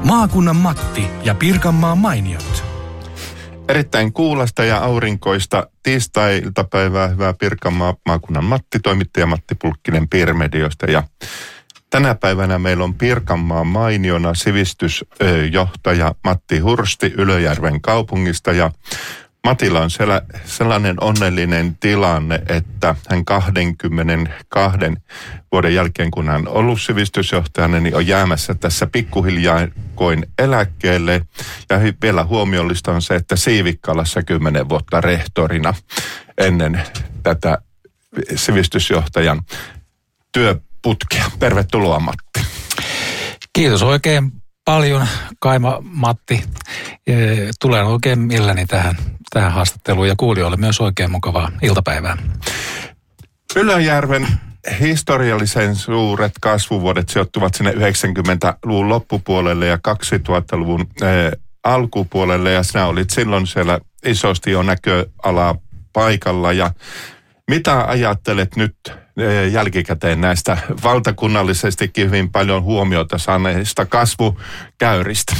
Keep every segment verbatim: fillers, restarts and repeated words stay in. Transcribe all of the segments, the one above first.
Maakunnan Matti ja Pirkanmaan mainiot. Erittäin kuulasta ja aurinkoista tiistai-iltapäivää. Hyvää Pirkanmaan maakunnan Matti, toimittaja Matti Pulkkinen Piirre Mediosta. Ja tänä päivänä meillä on Pirkanmaan mainiona sivistysjohtaja Matti Hursti Ylöjärven kaupungista. Ja Matilla on sellainen onnellinen tilanne, että hän kaksikymmentäkaksi vuoden jälkeen, kun hän on ollut sivistysjohtajana, niin on jäämässä tässä pikkuhiljaa koin eläkkeelle. Ja vielä huomiollista on se, että Siivikkalassa kymmenen vuotta rehtorina ennen tätä sivistysjohtajan työputkea. Tervetuloa, Matti. Kiitos oikein paljon, Kaima Matti. Tulen oikein mielelläni tähän, tähän haastatteluun ja kuulijoille myös oikein mukavaa iltapäivää. Ylöjärven historiallisen suuret kasvuvuodet sijoittuvat sinne yhdeksänkymmentäluvun loppupuolelle ja kaksituhattaluvun eh, alkupuolelle, ja sinä olit silloin siellä isosti jo näköalaa paikalla. Ja mitä ajattelet nyt eh, jälkikäteen näistä valtakunnallisestikin hyvin paljon huomiota saaneista kasvukäyristä?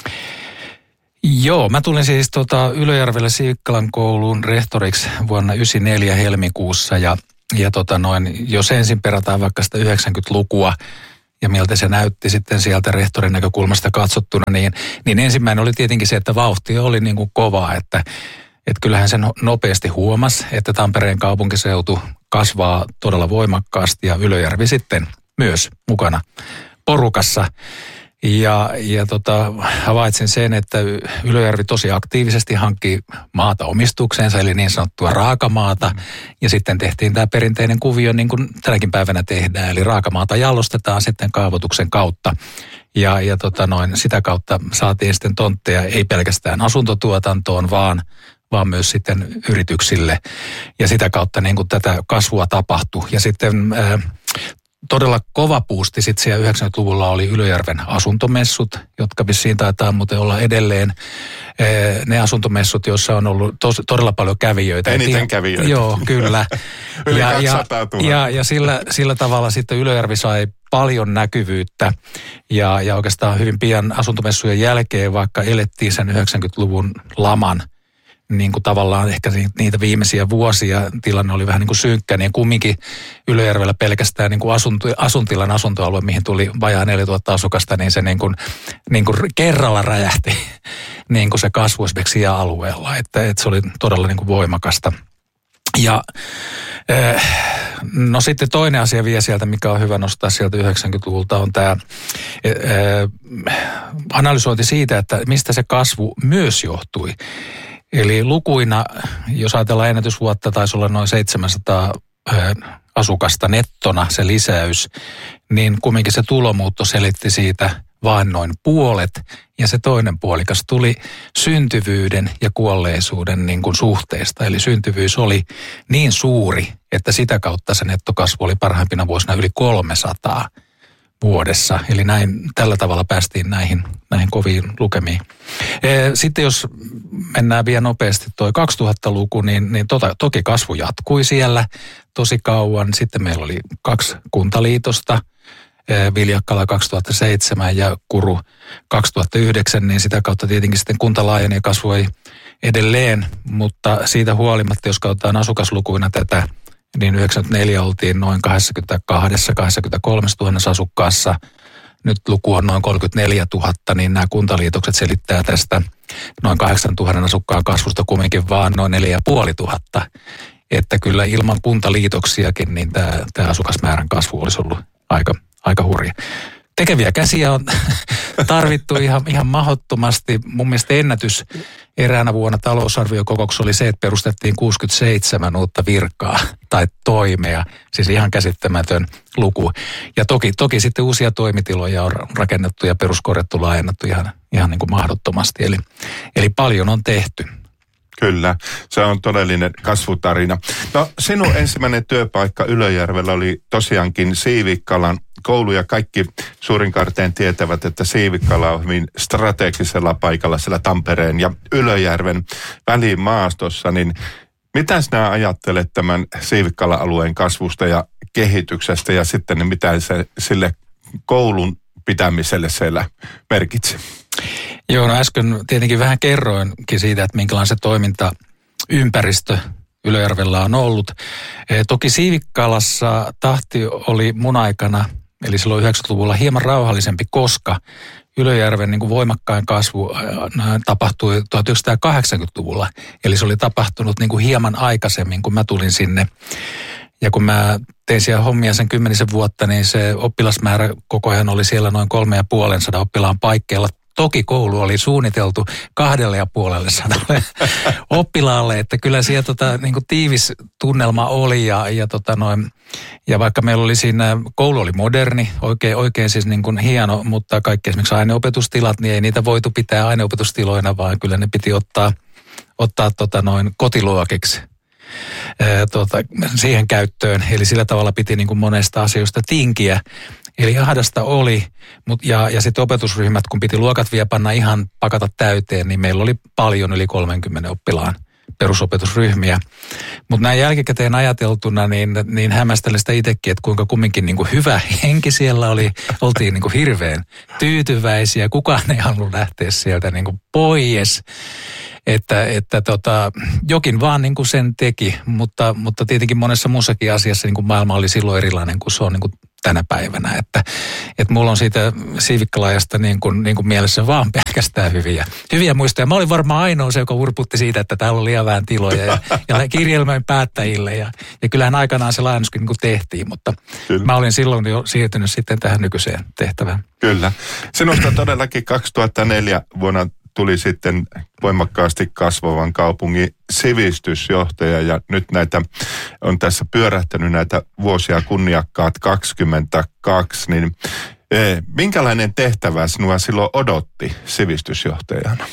Joo, mä tulin siis tota Ylöjärvelle Siivikkalan kouluun rehtoriksi vuonna yhdeksänkymmentäneljä helmikuussa ja, ja tota noin, jos ensin perataan vaikka sitä yhdeksänkymmentälukua ja miltä se näytti sitten sieltä rehtorin näkökulmasta katsottuna, niin, niin ensimmäinen oli tietenkin se, että vauhti oli niin kuin kovaa, että, että kyllähän sen nopeasti huomasi, että Tampereen kaupunkiseutu kasvaa todella voimakkaasti ja Ylöjärvi sitten myös mukana porukassa. Ja, ja tota, havaitsin sen, että Ylöjärvi tosi aktiivisesti hankki maata omistukseensa, eli niin sanottua raakamaata. Ja sitten tehtiin tämä perinteinen kuvio, niin kuin tänäkin päivänä tehdään. Eli raakamaata jalostetaan sitten kaavoituksen kautta. Ja, ja tota noin, sitä kautta saatiin sitten tontteja ei pelkästään asuntotuotantoon, vaan, vaan myös sitten yrityksille. Ja sitä kautta niin kuin tätä kasvua tapahtui. Ja sitten Ää, todella kova puusti sitten siellä yhdeksänkymmentäluvulla oli Ylöjärven asuntomessut, jotka vissiin taitaa muuten olla edelleen ne asuntomessut, joissa on ollut tos, todella paljon kävijöitä. Eniten kävijöitä. Joo, kyllä. Yli ja, kaksisataatuhatta. Ja, ja sillä, sillä tavalla sitten Ylöjärvi sai paljon näkyvyyttä ja, ja oikeastaan hyvin pian asuntomessujen jälkeen, vaikka elettiin sen yhdeksänkymmentäluvun laman, niin kuin tavallaan ehkä niitä viimeisiä vuosia tilanne oli vähän niin kuin synkkä, niin kumminkin Ylöjärvellä pelkästään niin kuin asunto, asuntilan asuntoalue, mihin tuli vajaa neljätuhatta asukasta, niin se niin kuin, niin kuin kerralla räjähti niin kuin se kasvu esimerkiksi alueella, että, että se oli todella niin kuin voimakasta. Ja no sitten toinen asia vielä sieltä, mikä on hyvä nostaa sieltä yhdeksänkymmentäluvulta, on tämä analysointi siitä, että mistä se kasvu myös johtui. Eli lukuina, jos ajatellaan ennätysvuotta, taisi olla noin seitsemänsataa asukasta nettona se lisäys, niin kumminkin se tulomuutto selitti siitä vain noin puolet. Ja se toinen puolikas tuli syntyvyyden ja kuolleisuuden niin kuin suhteesta. Eli syntyvyys oli niin suuri, että sitä kautta se nettokasvu oli parhaimpina vuosina yli kolmesataa vuodessa. Eli näin, tällä tavalla päästiin näihin, näihin koviin lukemiin. Sitten jos mennään vielä nopeasti tuo kaksituhattaluku, niin, niin tota, toki kasvu jatkui siellä tosi kauan. Sitten meillä oli kaksi kuntaliitosta, Viljakkala kaksituhattaseitsemän ja Kuru kaksituhattayhdeksän, niin sitä kautta tietenkin sitten kunta laajeni ja kasvoi edelleen. Mutta siitä huolimatta, jos katsotaan asukaslukuina tätä, niin yhdeksänkymmentäneljä oltiin noin kaksikymmentäkaksi kaksikymmentäkolme tuhatta asukkaassa. Nyt luku on noin kolmekymmentäneljätuhatta, niin nämä kuntaliitokset selittää tästä noin kahdeksantuhatta asukkaan kasvusta kumminkin vaan noin neljä tuhatta viisisataa. Että kyllä ilman kuntaliitoksiakin, niin tämä, tämä asukasmäärän kasvu olisi ollut aika, aika hurja. Tekeviä käsiä on tarvittu ihan, ihan mahdottomasti. Mun mielestä ennätys eräänä vuonna talousarviokokouksessa oli se, että perustettiin kuusikymmentäseitsemän uutta virkaa tai toimea. Siis ihan käsittämätön luku. Ja toki, toki sitten uusia toimitiloja on rakennettu ja peruskorjattu, laajennettu ihan, ihan niin kuin mahdottomasti. Eli, eli paljon on tehty. Kyllä, se on todellinen kasvutarina. No sinun ensimmäinen työpaikka Ylöjärvellä oli tosiaankin Siivikkalan koulu ja kaikki suurin kaarteen tietävät, että Siivikkala on hyvin strategisella paikalla siellä Tampereen ja Ylöjärven välimaastossa. Niin mitä sinä ajattelet tämän Siivikkala-alueen kasvusta ja kehityksestä ja sitten mitä se sille koulun pitämiselle siellä merkitsi? Joo, no äsken tietenkin vähän kerroinkin siitä, että minkälainen se toimintaympäristö Ylöjärvellä on ollut. E, toki Siivikkalassa tahti oli mun aikana, eli silloin yhdeksänkymmentäluvulla hieman rauhallisempi, koska Ylöjärven niin kuin voimakkain kasvu tapahtui tuhatyhdeksänsataakahdeksankymmentäluvulla. Eli se oli tapahtunut niin kuin hieman aikaisemmin, kun mä tulin sinne. Ja kun mä tein siellä hommia sen kymmenisen vuotta, niin se oppilasmäärä koko ajan oli siellä noin kolme ja puolen sadan oppilaan paikkeilla. Toki koulu oli suunniteltu kahdelle ja puolelle sadalle oppilaalle, että kyllä siellä tota, niin kuin tiivis tunnelma oli ja, ja, tota noin, ja vaikka meillä oli siinä, koulu oli moderni, oikein, oikein siis niin kuin hieno, mutta kaikki esimerkiksi aineopetustilat, niin ei niitä voitu pitää aineopetustiloina, vaan kyllä ne piti ottaa, ottaa tota noin kotiluokiksi. Tuota, siihen käyttöön. Eli sillä tavalla piti niin kuin monesta asioista tinkiä. Eli ahdasta oli, mut, ja, ja sitten opetusryhmät, kun piti luokat vielä panna ihan pakata täyteen, niin meillä oli paljon yli kolmekymmentä oppilaan perusopetusryhmiä. Mutta näin jälkikäteen ajateltuna, niin, niin hämmästelen sitä itsekin, että kuinka kumminkin niin kuin hyvä henki siellä oli. Oltiin niin kuin hirveän tyytyväisiä. Kukaan ei halunnut lähteä sieltä niin kuin pois. Että, että tota, jokin vaan niin kuin sen teki, mutta, mutta tietenkin monessa muussakin asiassa niin kuin maailma oli silloin erilainen kuin se on niin kuin tänä päivänä. Että, että mulla on siitä Siivikkala-ajasta niin kuin, niin kuin mielessä vaan pelkästään hyviä, hyviä muistoja. Mä olin varmaan ainoa se, joka urputti siitä, että täällä oli liian vähän tiloja ja, ja kirjelmöin päättäjille. Ja, ja kyllähän aikanaan se laajennuskin niin kuin tehtiin, mutta Kyllä. mä olin silloin jo siirtynyt sitten tähän nykyiseen tehtävään. Kyllä. Sinusta todellakin kaksituhattaneljä vuonna tuli sitten voimakkaasti kasvavan kaupungin sivistysjohtaja ja nyt näitä on tässä pyörähtänyt näitä vuosia kunniakkaat kaksikymmentäkaksi, niin eh, minkälainen tehtävä sinua silloin odotti sivistysjohtajana?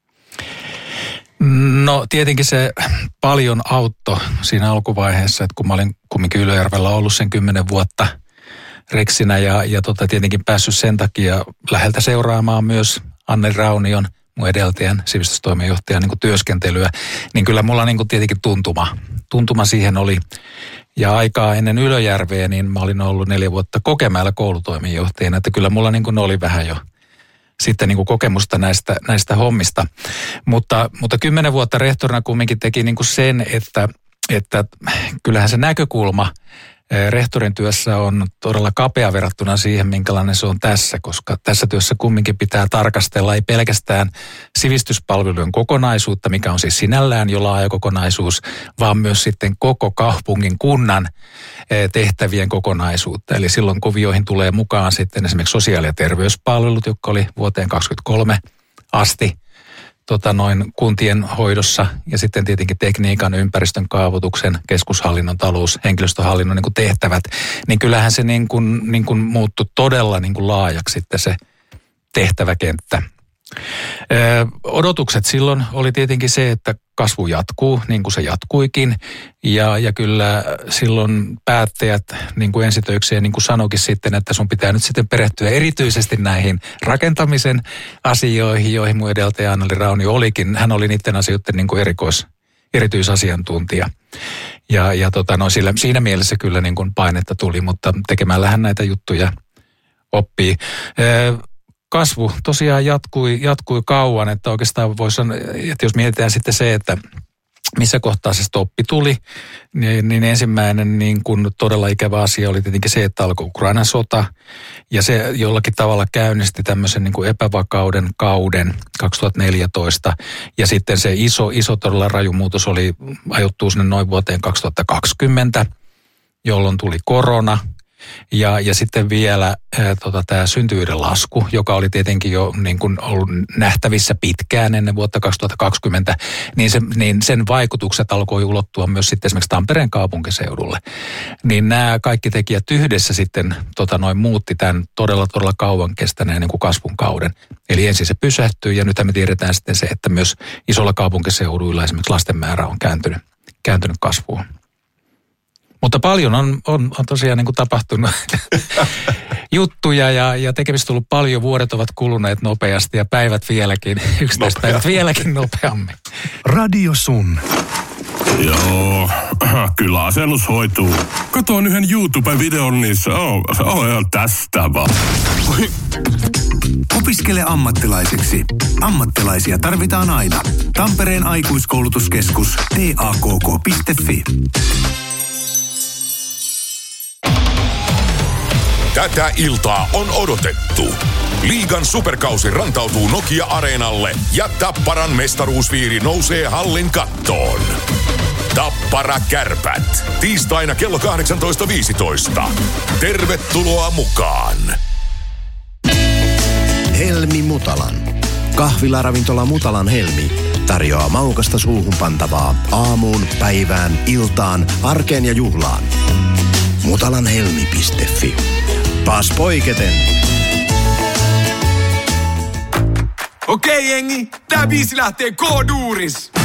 No tietenkin se paljon auttoi siinä alkuvaiheessa, että kun mä olin kumminkin Ylöjärvellä ollut sen kymmenen vuotta reksinä ja, ja tota, tietenkin päässyt sen takia läheltä seuraamaan myös Anne Raunion, mun edeltäjän sivistystoimenjohtajan niin kuin työskentelyä, niin kyllä mulla niin kuin tietenkin tuntuma, tuntuma siihen oli. Ja aikaa ennen Ylöjärveä, niin mä olin ollut neljä vuotta Kokemäellä koulutoimenjohtajana, että kyllä mulla niin kuin oli vähän jo sitten niin kuin kokemusta näistä, näistä hommista. Mutta, mutta kymmenen vuotta rehtorina kumminkin teki niin kuin sen, että, että kyllähän se näkökulma rehtorin työssä on todella kapea verrattuna siihen, minkälainen se on tässä, koska tässä työssä kumminkin pitää tarkastella ei pelkästään sivistyspalvelujen kokonaisuutta, mikä on siis sinällään jo laaja kokonaisuus, vaan myös sitten koko kaupungin kunnan tehtävien kokonaisuutta. Eli silloin kuvioihin tulee mukaan sitten esimerkiksi sosiaali- ja terveyspalvelut, jotka oli vuoteen kaksikymmentäkolme asti Tota noin kuntien hoidossa ja sitten tietenkin tekniikan, ympäristön kaavoituksen, keskushallinnon, talous, henkilöstöhallinnon niin kuin tehtävät, niin kyllähän se niin kuin, niin kuin muuttui todella niin kuin laajaksi sitten se tehtäväkenttä. Ö, odotukset silloin oli tietenkin se, että kasvu jatkuu, niin kuin se jatkuikin, ja, ja kyllä silloin päättäjät, niin kuin ensitöikseen, niin kuin sanoikin sitten, että sun pitää nyt sitten perehtyä erityisesti näihin rakentamisen asioihin, joihin mun edeltäjä Anneli Raunio olikin. Hän oli niiden asioiden niin kuin erikois, erityisasiantuntija. Ja, ja tota, no, sillä, siinä mielessä kyllä niin kuin painetta tuli, mutta tekemällähän näitä juttuja oppii. Ö, Kasvu tosiaan jatkui, jatkui kauan, että oikeastaan voisi sanoa, että jos mietitään sitten se, että missä kohtaa se stoppi tuli, niin, niin ensimmäinen niin kuin todella ikävä asia oli tietenkin se, että alkoi Ukrainan sota, ja se jollakin tavalla käynnisti tämmöisen niin kuin epävakauden kauden kaksituhattaneljätoista, ja sitten se iso, iso todella raju muutos oli, ajoittuu sinne noin vuoteen kaksituhattakaksikymmentä, jolloin tuli korona, Ja, ja sitten vielä ää, tota, tämä syntyvyyden lasku, joka oli tietenkin jo niin kuin ollut nähtävissä pitkään ennen vuotta kaksituhattakaksikymmentä, niin, se, niin sen vaikutukset alkoi ulottua myös sitten esimerkiksi Tampereen kaupunkiseudulle. Niin nämä kaikki tekijät yhdessä sitten tota, noin muutti tämän todella todella kauan kestäneen niin kuin kasvun kauden. Eli ensin se pysähtyi ja nyt me tiedetään sitten se, että myös isolla kaupunkiseuduilla esimerkiksi lasten määrä on kääntynyt, kääntynyt kasvuun. Mutta paljon on, on, on tosiaan niin kuin tapahtunut juttuja ja, ja tekemistä tullut paljon. Vuodet ovat kuluneet nopeasti ja päivät vieläkin, yksittäiset päivät vieläkin nopeammin. Radio Sun. Joo, kyllä asennus hoituu. Katoin yhden YouTube-videon, niin se on, se on ihan tästä vaan. Opiskele ammattilaiseksi. Ammattilaisia tarvitaan aina. Tampereen aikuiskoulutuskeskus T A K K piste F I. Tätä iltaa on odotettu. Liigan superkausi rantautuu Nokia-areenalle ja Tapparan mestaruusviiri nousee hallin kattoon. Tappara Kärpät. Tiistaina kello kahdeksantoista viisitoista. Tervetuloa mukaan. Helmi Mutalan. Kahvilaravintola Mutalan Helmi tarjoaa maukasta suuhun pantavaa aamuun, päivään, iltaan, arkeen ja juhlaan. mutalanhelmi piste F I. Paas poiketen. Okei jengi, tää biisi lähtee K-duuris.